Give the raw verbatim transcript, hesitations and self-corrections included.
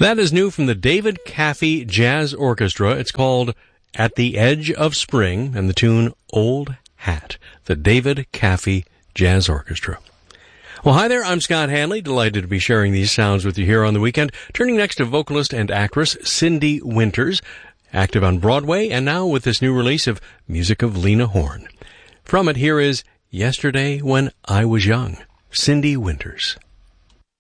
That is new from the David Caffey Jazz Orchestra. It's called At the Edge of Spring, and the tune Old Hat. The David Caffey Jazz Orchestra. Well, hi there, I'm Scott Hanley. Delighted to be sharing these sounds with you here on the weekend. Turning next to vocalist and actress Cindy Winters, active on Broadway, and now with this new release of music of Lena Horne. From it, here is Yesterday When I Was Young, Cindy Winters.